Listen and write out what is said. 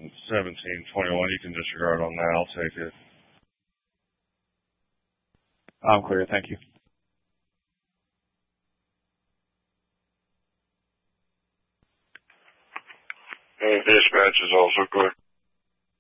1721. You can disregard on that. I'll take it. I'm clear. Thank you. And dispatch is also clear.